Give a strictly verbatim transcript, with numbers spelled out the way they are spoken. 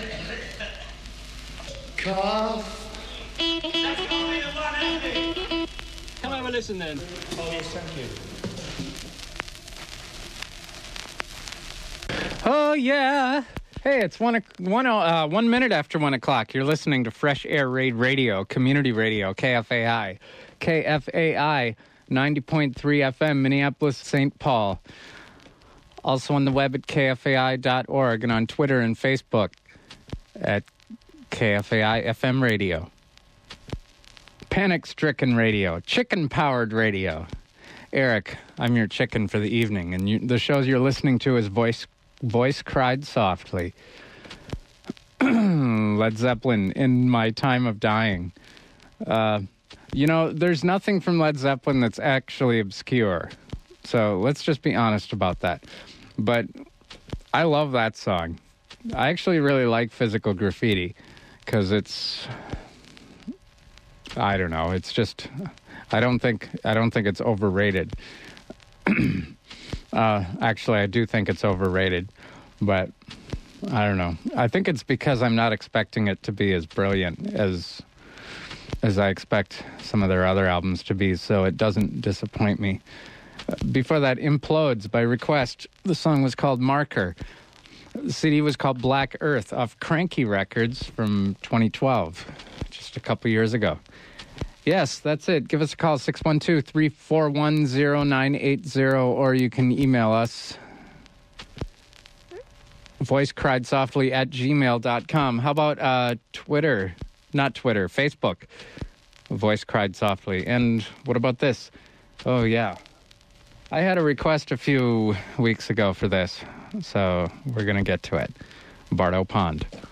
Cough. Can I have a listen then? Oh, yes, thank you. Oh, yeah. Hey, it's one, one, uh, one minute after one o'clock. You're listening to Fresh Air Raid Radio, Community Radio, K F A I. K F A I, ninety point three F M, Minneapolis, Saint Paul. Also on the web at K F A I dot org and on Twitter and Facebook at K F A I F M Radio. Panic-stricken radio, chicken-powered radio. Eric, I'm your chicken for the evening, and you, the shows you're listening to is Voice Voice Cried Softly. Led Zeppelin, In My Time of Dying. Uh, you know, there's nothing from Led Zeppelin that's actually obscure. So let's just be honest about that. But I love that song. I actually really like Physical Graffiti because it's, I don't know, it's just, I don't think, I don't think it's overrated. Uh, actually, I do think it's overrated, but I don't know. I think it's because I'm not expecting it to be as brilliant as as I expect some of their other albums to be, so it doesn't disappoint me. Uh, before that, Implodes by request. The song was called Marker. The C D was called Black Earth off Cranky Records from twenty twelve, just a couple years ago. Yes, that's it. Give us a call, six one two, three four one, zero nine eight zero, or you can email us, voicecriedsoftly at gmail dot com. How about uh, Twitter? Not Twitter, Facebook. Voice Cried Softly. And what about this? Oh, yeah. I had a request a few weeks ago for this, so we're going to get to it. Bardo Pond.